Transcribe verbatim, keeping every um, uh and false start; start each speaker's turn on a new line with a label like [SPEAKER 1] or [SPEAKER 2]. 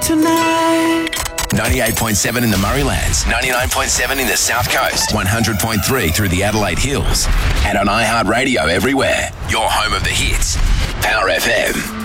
[SPEAKER 1] tonight.
[SPEAKER 2] ninety-eight point seven in the Murraylands, ninety-nine point seven in the South Coast, one hundred point three through the Adelaide Hills, and on iHeartRadio everywhere. Your home of the hits. Power F M.